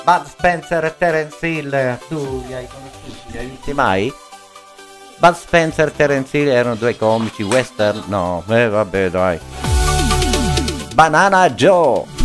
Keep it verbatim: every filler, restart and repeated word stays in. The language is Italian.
Bud Spencer e Terence Hill, tu li hai conosciuti? Li hai visti mai? Bud Spencer e Terence Hill erano due comici western? No, eh vabbè dai. Banana Joe!